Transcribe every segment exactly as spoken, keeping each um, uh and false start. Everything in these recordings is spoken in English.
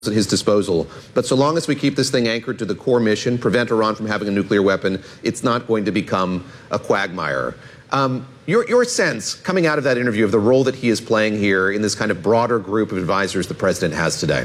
at his disposal. But so long as we keep this thing anchored to the core mission, prevent Iran from having a nuclear weapon, it's not going to become a quagmire. Um, your, your sense, coming out of that interview, of the role that he is playing here in this kind of broader group of advisors the president has today?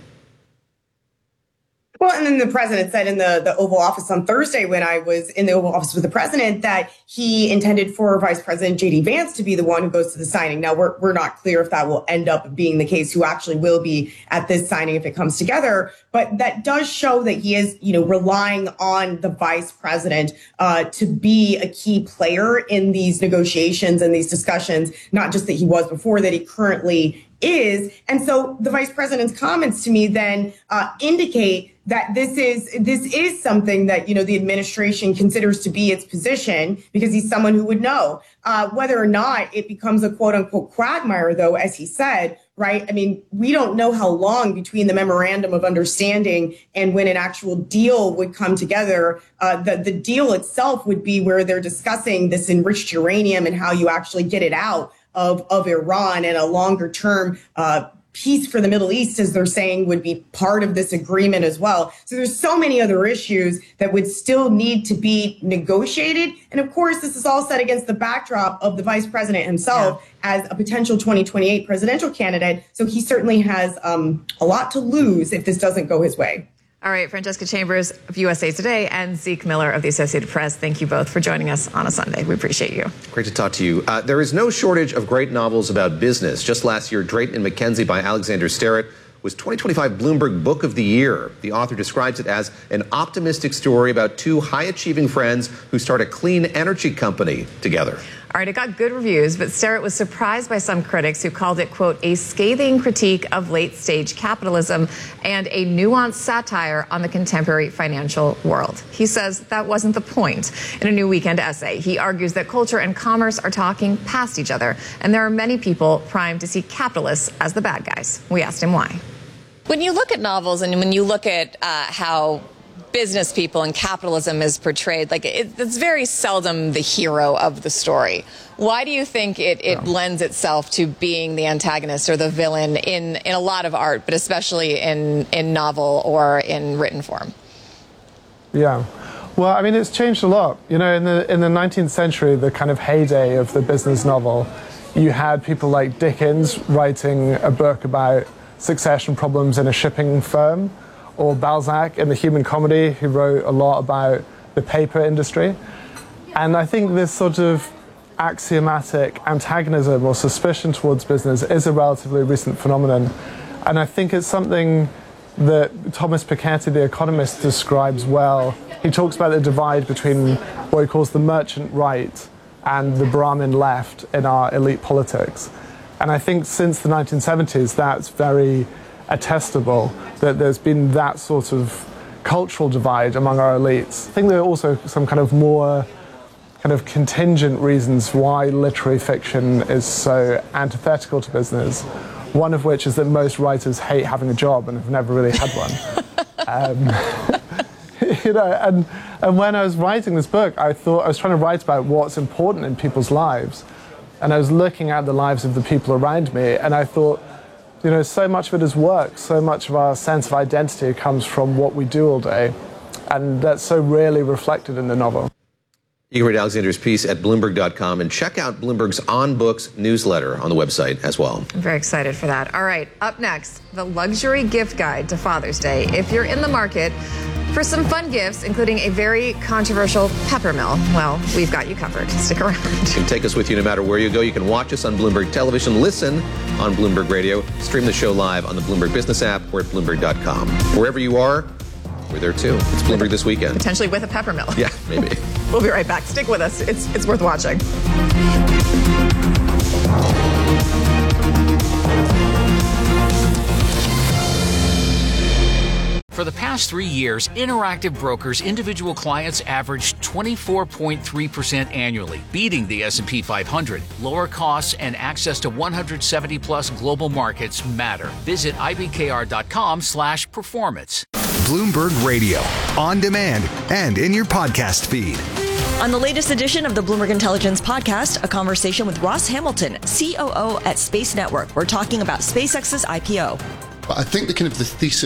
Well, and then the president said in the, the Oval Office on Thursday, when I was in the Oval Office with the president, that he intended for Vice President J D Vance to be the one who goes to the signing. Now, we're, we're not clear if that will end up being the case, who actually will be at this signing if it comes together. But that does show that he is, you know, relying on the vice president uh, to be a key player in these negotiations and these discussions, not just that he was before, that he currently is. And so the vice president's comments to me then uh, indicate that this is this is something that, you know, the administration considers to be its position, because he's someone who would know. Uh, whether or not it becomes a quote unquote quagmire, though, as he said, right? I mean, we don't know how long between the memorandum of understanding and when an actual deal would come together. Uh, the, the deal itself would be where they're discussing this enriched uranium and how you actually get it out of, of Iran, and a longer term uh, peace for the Middle East, as they're saying, would be part of this agreement as well. So there's so many other issues that would still need to be negotiated. And of course, this is all set against the backdrop of the vice president himself yeah. as a potential twenty twenty-eight presidential candidate. So he certainly has um, a lot to lose if this doesn't go his way. All right, Francesca Chambers of U S A Today and Zeke Miller of the Associated Press, thank you both for joining us on a Sunday. We appreciate you. Great to talk to you. Uh, there is no shortage of great novels about business. Just last year, Drayton and Mackenzie by Alexander Sterrett was twenty twenty-five Bloomberg Book of the Year. The author describes it as an optimistic story about two high-achieving friends who start a clean energy company together. All right, it got good reviews, but Sterrett was surprised by some critics who called it, quote, a scathing critique of late-stage capitalism and a nuanced satire on the contemporary financial world. He says that wasn't the point. In a New Weekend essay, he argues that culture and commerce are talking past each other, and there are many people primed to see capitalists as the bad guys. We asked him why. When you look at novels and when you look at uh, how business people and capitalism is portrayed, like it, it's very seldom the hero of the story. Why do you think it, it yeah. lends itself to being the antagonist or the villain in, in a lot of art, but especially in, in novel or in written form? Yeah. Well, I mean, it's changed a lot. You know, in the in the nineteenth century, the kind of heyday of the business novel, you had people like Dickens writing a book about succession problems in a shipping firm, or Balzac in The Human Comedy, who wrote a lot about the paper industry. And I think this sort of axiomatic antagonism or suspicion towards business is a relatively recent phenomenon. And I think it's something that Thomas Piketty, the economist, describes well. He talks about the divide between what he calls the merchant right and the Brahmin left in our elite politics. And I think since the nineteen seventies, that's very attestable, that there's been that sort of cultural divide among our elites. I think there are also some kind of more kind of contingent reasons why literary fiction is so antithetical to business, one of which is that most writers hate having a job and have never really had one. um, you know, and, and when I was writing this book, I thought I was trying to write about what's important in people's lives. And I was looking at the lives of the people around me, and I thought, you know, so much of it is work, so much of our sense of identity comes from what we do all day, and that's so rarely reflected in the novel. You can read Alexander's piece at Bloomberg dot com and check out Bloomberg's On Books newsletter on the website as well. I'm very excited for that. All right, up next, the luxury gift guide to Father's Day. If you're in the market for some fun gifts, including a very controversial pepper mill, well, we've got you covered. Stick around. You can take us with you no matter where you go. You can watch us on Bloomberg Television, listen on Bloomberg Radio, stream the show live on the Bloomberg Business app or at Bloomberg dot com. Wherever you are, we're there too. It's Bloomberg This Weekend. Potentially with a pepper mill. Yeah, maybe. We'll be right back. Stick with us. It's, it's worth watching. For the past three years, Interactive Brokers individual clients averaged twenty-four point three percent annually, beating the S and P five hundred. Lower costs and access to one hundred seventy plus global markets matter. Visit I B K R dot com slash performance. Bloomberg Radio, on demand and in your podcast feed. On the latest edition of the Bloomberg Intelligence Podcast, a conversation with Ross Hamilton, C O O at Space Network. We're talking about SpaceX's I P O. But I think the kind of the thesis